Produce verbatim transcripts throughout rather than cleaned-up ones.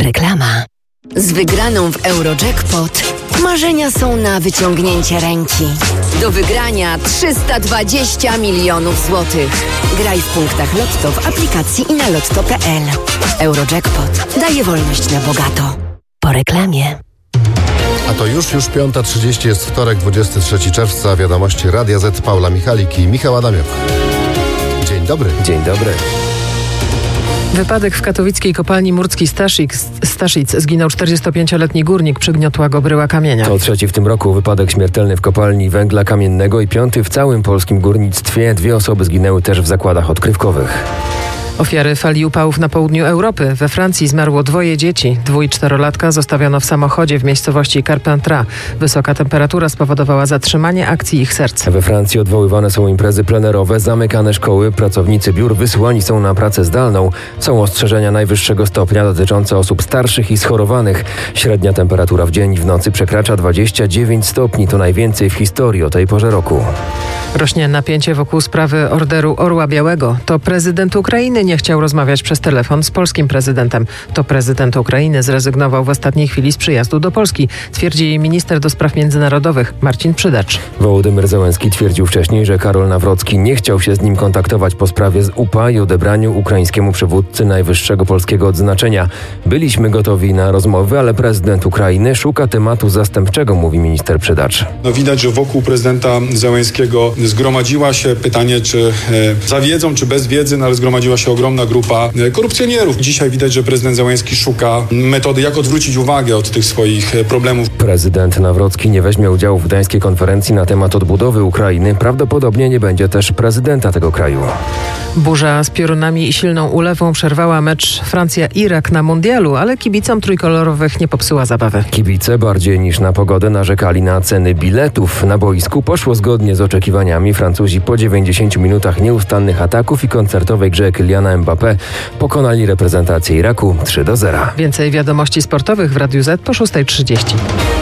Reklama. Z wygraną w Eurojackpot marzenia są na wyciągnięcie ręki. Do wygrania trzysta dwadzieścia milionów złotych. Graj w punktach Lotto w aplikacji i na lotto kropka p l. Eurojackpot daje wolność na bogato. Po reklamie. A to już, już piąta trzydzieści, jest wtorek, dwudziestego trzeciego czerwca. Wiadomości Radia Z, Paula Michalik i Michał Adamiuk. Dzień dobry. Dzień dobry. Wypadek w katowickiej kopalni Murski Staszic, Staszic zginął czterdziestopięcioletni górnik, przygniotła go bryła kamienia. To trzeci w tym roku wypadek śmiertelny w kopalni węgla kamiennego i piąty w całym polskim górnictwie. Dwie osoby zginęły też w zakładach odkrywkowych. Ofiary fali upałów na południu Europy. We Francji zmarło dwoje dzieci. Dwu- i czterolatka zostawiono w samochodzie w miejscowości Carpentras. Wysoka temperatura spowodowała zatrzymanie akcji ich serc. We Francji odwoływane są imprezy plenerowe, zamykane szkoły, pracownicy biur wysyłani są na pracę zdalną. Są ostrzeżenia najwyższego stopnia dotyczące osób starszych i schorowanych. Średnia temperatura w dzień i w nocy przekracza dwadzieścia dziewięć stopni. To najwięcej w historii o tej porze roku. Rośnie napięcie wokół sprawy Orderu Orła Białego. To prezydent Ukrainy nie chciał rozmawiać przez telefon z polskim prezydentem. To prezydent Ukrainy zrezygnował w ostatniej chwili z przyjazdu do Polski, twierdzi minister do spraw międzynarodowych Marcin Przydacz. Wołodymyr Zełenski twierdził wcześniej, że Karol Nawrocki nie chciał się z nim kontaktować po sprawie z U P A i odebraniu ukraińskiemu przywódcy najwyższego polskiego odznaczenia. Byliśmy gotowi na rozmowy, ale prezydent Ukrainy szuka tematu zastępczego, mówi minister Przydacz. No widać, że wokół prezydenta Zełenskiego zgromadziła się, pytanie czy e, za wiedzą, czy bez wiedzy, no ale zgromadziła się ogromna grupa e, korupcjonierów. Dzisiaj widać, że prezydent Zełenski szuka metody, jak odwrócić uwagę od tych swoich e, problemów. Prezydent Nawrocki nie weźmie udziału w gdańskiej konferencji na temat odbudowy Ukrainy. Prawdopodobnie nie będzie też prezydenta tego kraju. Burza z piorunami i silną ulewą przerwała mecz Francja-Irak na mundialu, ale kibicom trójkolorowych nie popsuła zabawy. Kibice bardziej niż na pogodę narzekali na ceny biletów. Na boisku poszło zgodnie z oczekiwaniami. Francuzi po dziewięćdziesięciu minutach nieustannych ataków i koncertowej grze Kyliana Mbappé pokonali reprezentację Iraku trzy do zera. Więcej wiadomości sportowych w Radiu Z po szósta trzydzieści.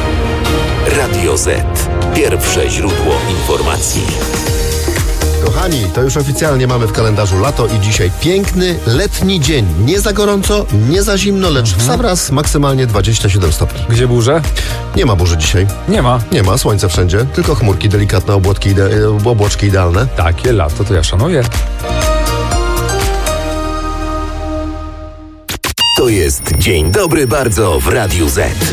Radio Z. Pierwsze źródło informacji. Kochani, to już oficjalnie mamy w kalendarzu lato i dzisiaj piękny, letni dzień. Nie za gorąco, nie za zimno, lecz w sam raz maksymalnie dwadzieścia siedem stopni. Gdzie burze? Nie ma burzy dzisiaj. Nie ma. Nie ma, słońce wszędzie, tylko chmurki, delikatne obłotki, ide- obłoczki idealne. Takie lato to ja szanuję. To jest Dzień Dobry Bardzo w Radiu Z.